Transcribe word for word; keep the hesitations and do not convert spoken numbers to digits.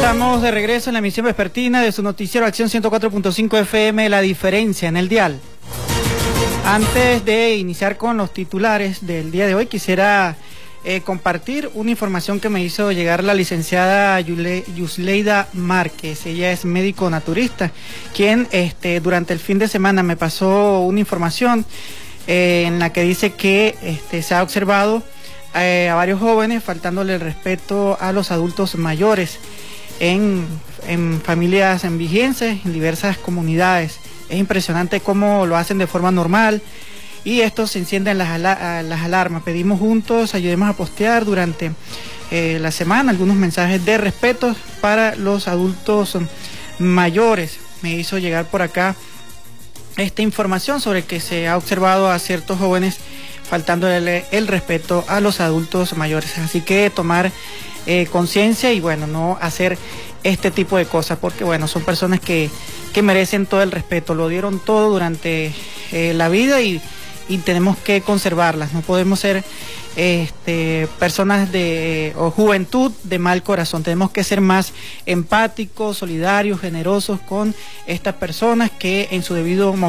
Estamos de regreso en la emisión vespertina de su noticiero Acción ciento cuatro punto cinco F M, La Diferencia, en el dial. Antes de iniciar con los titulares del día de hoy, quisiera eh, compartir una información que me hizo llegar la licenciada Yule, Yusleida Márquez. Ella es médico naturista, quien este, durante el fin de semana me pasó una información eh, en la que dice que este, se ha observado eh, a varios jóvenes faltándole el respeto a los adultos mayores en, en familias en vigencias, en diversas comunidades. Es impresionante cómo lo hacen de forma normal y esto se encienden las, ala las alarmas. Pedimos juntos, ayudemos a postear durante eh, la semana algunos mensajes de respeto para los adultos mayores. Me hizo llegar por acá esta información sobre que se ha observado a ciertos jóvenes faltándole el respeto a los adultos mayores. Así que tomar eh, conciencia y bueno, no hacer este tipo de cosas, porque bueno, son personas que, que merecen todo el respeto, lo dieron todo durante eh, la vida y, y tenemos que conservarlas. No podemos ser este, personas de o juventud de mal corazón, tenemos que ser más empáticos, solidarios, generosos con estas personas que en su debido momento